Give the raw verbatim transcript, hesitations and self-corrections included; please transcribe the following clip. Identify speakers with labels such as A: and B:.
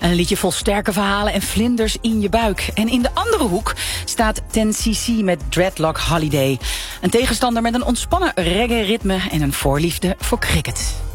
A: Een liedje vol sterke verhalen en vlinders in je buik. En in de andere hoek staat ten cc met Dreadlock Holiday. Een tegenstander met een ontspannen reggae-ritme en een voorliefde voor cricket.